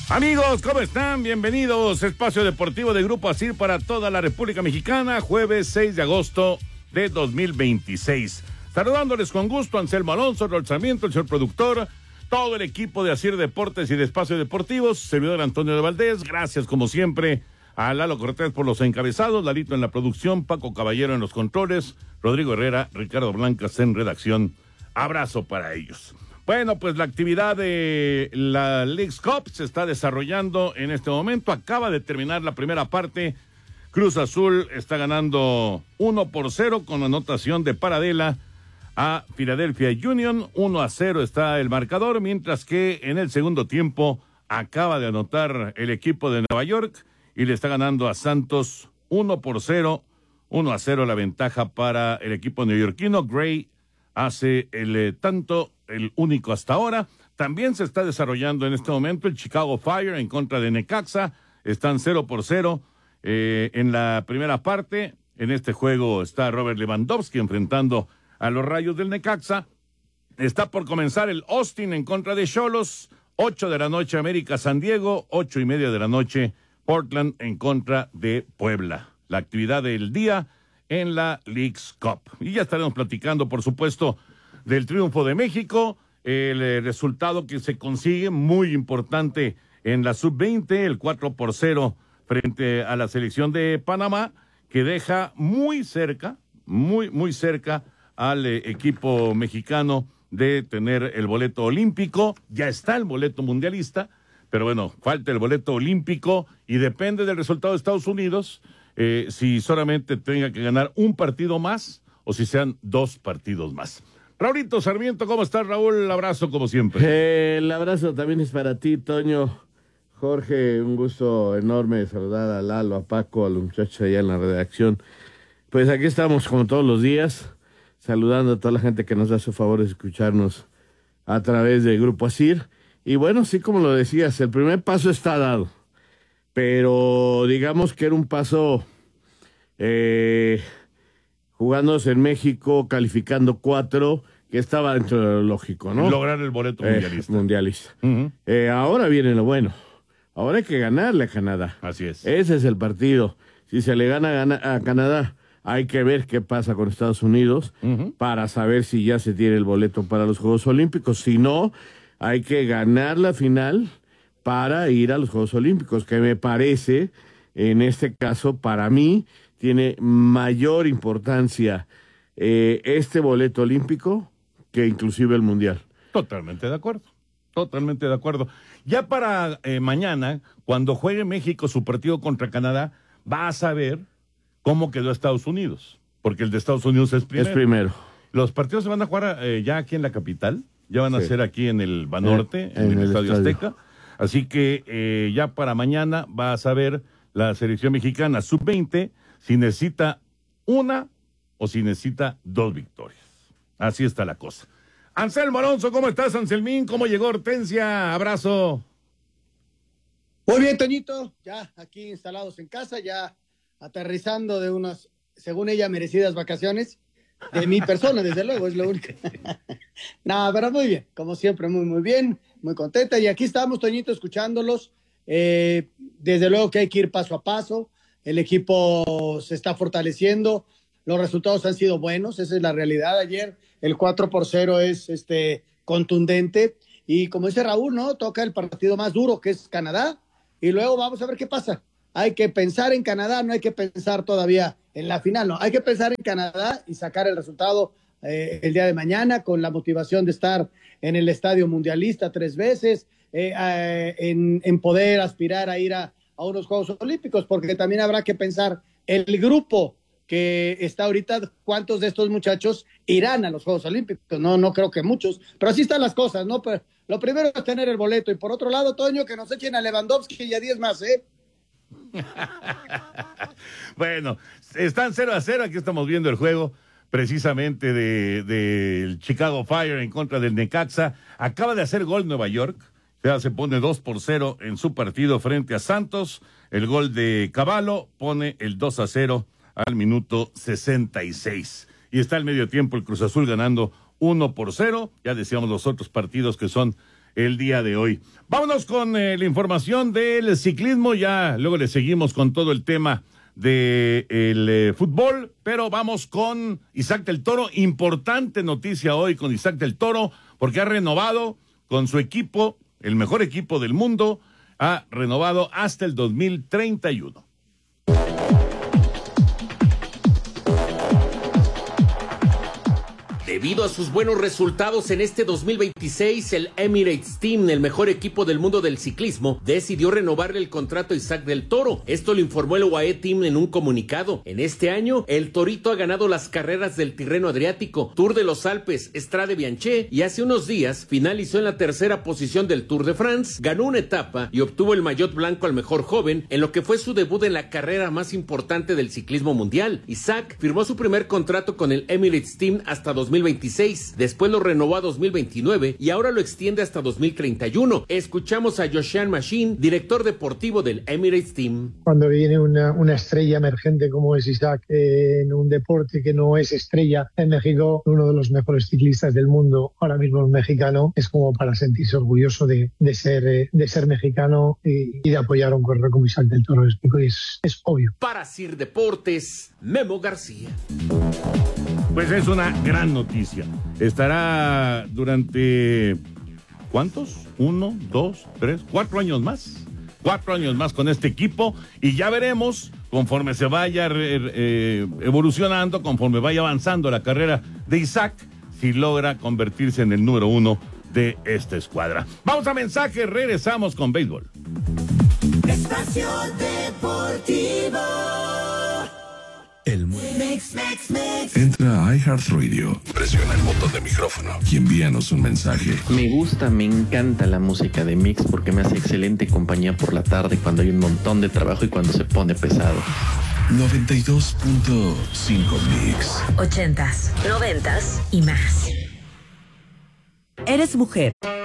Amigos, ¿cómo están? Bienvenidos. Espacio Deportivo de Grupo ASIR para toda la República Mexicana, jueves 6 de agosto de 2026. Saludándoles con gusto, Anselmo Alonso, Rol Sarmiento, el señor productor, todo el equipo de ASIR Deportes y de Espacio Deportivos, servidor Antonio de Valdés. Gracias, como siempre, a Lalo Cortés por los encabezados, Lalito en la producción, Paco Caballero en los controles, Rodrigo Herrera, Ricardo Blancas en redacción. Abrazo para ellos. Bueno, pues la actividad de la Leagues Cup se está desarrollando en este momento. Acaba de terminar la primera parte. Cruz Azul está ganando 1-0 con anotación de Paradela a Philadelphia Union. 1-0 está el marcador, mientras que en el segundo tiempo acaba de anotar el equipo de Nueva York y le está ganando a Santos 1-0. 1-0 la ventaja para el equipo neoyorquino. Gray hace el tanto, el único hasta ahora. También se está desarrollando en este momento el Chicago Fire en contra de Necaxa. Están 0-0 en la primera parte. En este juego está Robert Lewandowski enfrentando a los Rayos del Necaxa. Está por comenzar el Austin en contra de Xolos. 8 de la noche América San Diego. 8:30 de la noche Portland en contra de Puebla. La actividad del día en la Leagues Cup. Y ya estaremos platicando, por supuesto, del triunfo de México, el resultado que se consigue, muy importante en la sub-20, el 4-0 frente a la selección de Panamá, que deja muy cerca, muy cerca al equipo mexicano de tener el boleto olímpico. Ya está el boleto mundialista, pero bueno, falta el boleto olímpico y depende del resultado de Estados Unidos, si solamente tenga que ganar un partido más o si sean 2 partidos más. Raulito Sarmiento, ¿cómo estás, Raúl? Abrazo como siempre. El abrazo también es para ti, Toño. Jorge, un gusto enorme saludar a Lalo, a Paco, a los muchachos allá en la redacción. Pues aquí estamos como todos los días, saludando a toda la gente que nos hace favor de escucharnos a través de Grupo ASIR. Y bueno, sí, como lo decías, el primer paso está dado, pero digamos que era un paso jugándose en México, calificando 4, que estaba dentro de lo lógico, ¿no? Lograr el boleto mundialista. Uh-huh. Ahora viene lo bueno. Ahora hay que ganarle a Canadá. Así es. Ese es el partido. Si se le gana a Canadá, hay que ver qué pasa con Estados Unidos para saber si ya se tiene el boleto para los Juegos Olímpicos. Si no, hay que ganar la final para ir a los Juegos Olímpicos, que me parece, en este caso, para mí, tiene mayor importancia este boleto olímpico que inclusive el mundial. Totalmente de acuerdo. Totalmente de acuerdo. Ya para mañana, cuando juegue México su partido contra Canadá, va a saber cómo quedó Estados Unidos, porque el de Estados Unidos es primero. Es primero. Los partidos se van a jugar ya aquí en la capital, ya van a ser aquí en el Banorte, en el Estadio Azteca. Así que ya para mañana va a saber la selección mexicana sub-20 si necesita una o si necesita 2 victorias. Así está la cosa. Anselmo Alonso, ¿cómo estás, Anselmín? ¿Cómo llegó Hortensia? Abrazo. Muy bien, Toñito, ya aquí instalados en casa, ya aterrizando de unas, según ella, merecidas vacaciones de mi persona, desde luego, es lo único. Nada, pero muy bien, como siempre, muy bien, muy contenta. Y aquí estamos, Toñito, escuchándolos. Desde luego que hay que ir paso a paso. El equipo se está fortaleciendo. Los resultados han sido buenos, esa es la realidad. Ayer el 4-0 es contundente. Y como dice Raúl, ¿no? Toca el partido más duro, que es Canadá. Y luego vamos a ver qué pasa. Hay que pensar en Canadá, no hay que pensar todavía en la final, no. Hay que pensar en Canadá y sacar el resultado el día de mañana con la motivación de estar en el estadio mundialista 3 veces, en poder aspirar a ir a unos Juegos Olímpicos, porque también habrá que pensar el grupo que está ahorita, cuántos de estos muchachos irán a los Juegos Olímpicos. No creo que muchos, pero así están las cosas, ¿no? Pero lo primero es tener el boleto, y por otro lado, Toño, que nos echen a Lewandowski y a 10 más, ¿eh? Bueno, están 0-0, aquí estamos viendo el juego precisamente del Chicago Fire en contra del Necaxa. Acaba de hacer gol Nueva York, ya se pone 2-0 en su partido frente a Santos. El gol de Cavallo pone el 2-0 al minuto 66. Y está al medio tiempo el Cruz Azul ganando 1-0. Ya decíamos los otros partidos que son el día de hoy. Vámonos con la información del ciclismo, ya luego le seguimos con todo el tema del fútbol, pero vamos con Isaac del Toro. Importante noticia hoy con Isaac del Toro, porque ha renovado con su equipo, el mejor equipo del mundo, ha renovado hasta el 2031. Debido a sus buenos resultados en este 2026, el Emirates Team, el mejor equipo del mundo del ciclismo, decidió renovarle el contrato a Isaac del Toro. Esto lo informó el UAE Team en un comunicado. En este año, el Torito ha ganado las carreras del Tirreno Adriático, Tour de los Alpes, Strade Bianche, y hace unos días finalizó en la tercera posición del Tour de France, ganó una etapa y obtuvo el maillot blanco al mejor joven, en lo que fue su debut en la carrera más importante del ciclismo mundial. Isaac firmó su primer contrato con el Emirates Team hasta 2026, después lo renovó a 2029 y ahora lo extiende hasta 2031. Escuchamos a Joshan Machine, director deportivo del Emirates Team. Cuando viene una estrella emergente como es Isaac en un deporte que no es estrella en México, uno de los mejores ciclistas del mundo, ahora mismo es mexicano, es como para sentirse orgulloso de ser mexicano y de apoyar a un corredor como Isaac del Toro. Es obvio. Para Sir Deportes, Memo García. Pues es una gran noticia. Estará durante, ¿cuántos? 1, 2, 3, 4 años más. 4 años más con este equipo y ya veremos conforme se vaya evolucionando, conforme vaya avanzando la carrera de Isaac, si logra convertirse en el número 1 de esta escuadra. Vamos a mensaje, regresamos con béisbol. Espacio Deportivo. El Mix. Entra a iHeartRadio, presiona el botón de micrófono y envíanos un mensaje. Me encanta la música de Mix porque me hace excelente compañía por la tarde cuando hay un montón de trabajo y cuando se pone pesado. 92.5 Mix. 80s, 90s y más. ¿Eres mujer?